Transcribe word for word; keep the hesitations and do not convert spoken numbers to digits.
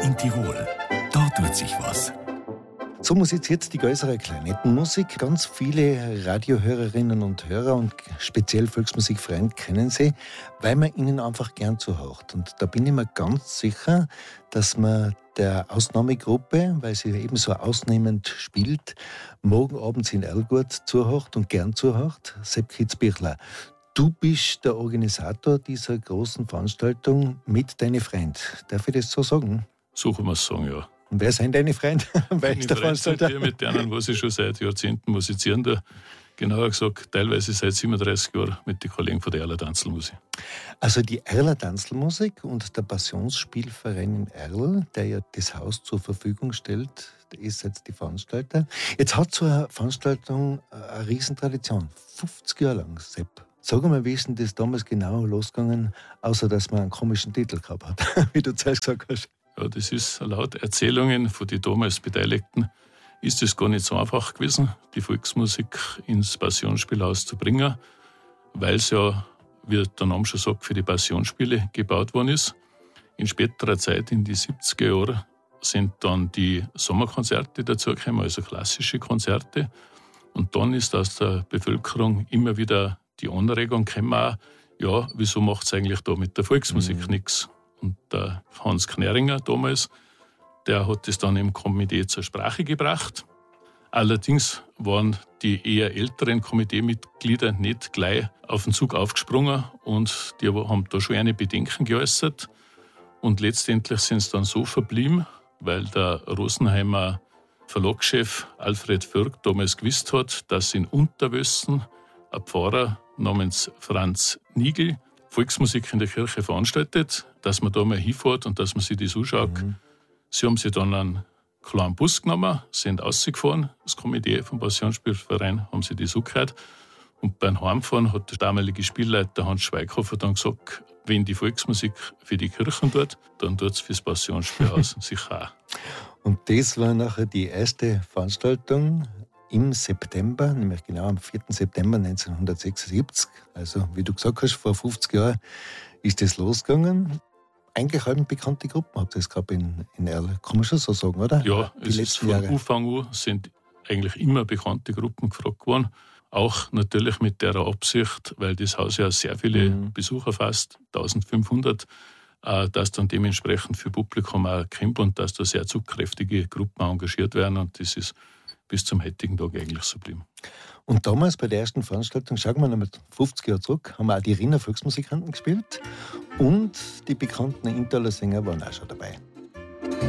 in Tirol. Da tut sich was. So musiziert die Geusserer Kleinettenmusik. Ganz viele Radiohörerinnen und Hörer und speziell Volksmusikfreunde kennen sie, weil man ihnen einfach gern zuhört. Und da bin ich mir ganz sicher, dass man der Ausnahmegruppe, weil sie eben so ausnehmend spielt, morgen abends in Erlgut zuhört und gern zuhört. Sepp Kitzbichler, du bist der Organisator dieser großen Veranstaltung mit deinen Freunden. Darf ich das so sagen? So kann man es sagen, ja. Und wer sind deine Freunde? Wer ist der Veranstalter? Die, mit denen, was ich schon seit Jahrzehnten musizieren da. Genauer gesagt, teilweise seit siebenunddreißig Jahren mit den Kollegen von der Erler Tanzlmusik. Also die Erler Tanzlmusik und der Passionsspielverein in Erl, der ja das Haus zur Verfügung stellt, der ist jetzt die Veranstalter. Jetzt hat so eine Veranstaltung eine Riesentradition. fünfzig Jahre lang, Sepp. Sag mal, wie ist denn das damals genau losgegangen, außer dass man einen komischen Titel gehabt hat, wie du zuerst gesagt hast? Ja, das ist laut Erzählungen von den damals Beteiligten, ist es gar nicht so einfach gewesen, die Volksmusik ins Passionsspielhaus zu bringen, weil es ja, wie der Name schon sagt, für die Passionsspiele gebaut worden ist. In späterer Zeit, in die siebziger Jahre, sind dann die Sommerkonzerte dazugekommen, also klassische Konzerte. Und dann ist aus der Bevölkerung immer wieder die Anregung gekommen, ja, wieso macht es eigentlich da mit der Volksmusik mhm. nichts? Und der Hans Kneringer damals, der hat das dann im Komitee zur Sprache gebracht. Allerdings waren die eher älteren Komiteemitglieder nicht gleich auf den Zug aufgesprungen und die haben da schon eine Bedenken geäußert. Und letztendlich sind es dann so verblieben, weil der Rosenheimer Verlagschef Alfred Völk damals gewusst hat, dass in Unterwössen ein Pfarrer namens Franz Nigel Volksmusik in der Kirche veranstaltet, dass man da mal hinfährt und dass man sich das anschaut. Mhm. Sie haben sich dann einen kleinen Bus genommen, sind rausgefahren, das Komitee vom Passionsspielverein haben sie das angehört. Und beim Heimfahren hat der damalige Spielleiter Hans Schweighofer dann gesagt, wenn die Volksmusik für die Kirchen tut, dann tut es fürs Passionsspielhaus sicher auch. Und das war nachher die erste Veranstaltung im September, nämlich genau am vierten September neunzehnhundertsechsundsiebzig, also wie du gesagt hast, vor fünfzig Jahren ist das losgegangen. Eigentlich halb bekannte Gruppen habt ihr es gehabt in, in Erl, kann man schon so sagen, oder? Ja, die es letzten ist von Jahre. Anfang an sind eigentlich immer bekannte Gruppen gefragt worden. Auch natürlich mit der Absicht, weil das Haus ja sehr viele mhm. Besucher fasst, eintausendfünfhundert, dass dann dementsprechend für Publikum auch kommt und dass da sehr zugkräftige Gruppen engagiert werden. Und das ist bis zum heutigen Tag eigentlich so geblieben. Und damals bei der ersten Veranstaltung, schauen wir nochmal fünfzig Jahre zurück, haben wir auch die Riener Volksmusikanten gespielt und die bekannten Inntaler Sänger waren auch schon dabei.